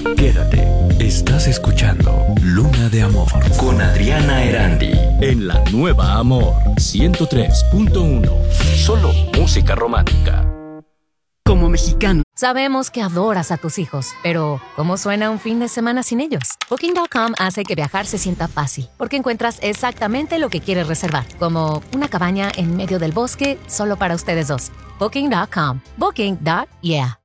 Quédate. Estás escuchando Luna de Amor con Adriana Erandi en la nueva Amor 103.1. Solo música romántica. Como mexicano, sabemos que adoras a tus hijos, pero ¿cómo suena un fin de semana sin ellos? Booking.com hace que viajar se sienta fácil, porque encuentras exactamente lo que quieres reservar, como una cabaña en medio del bosque solo para ustedes dos. Booking.com. Booking.yeah.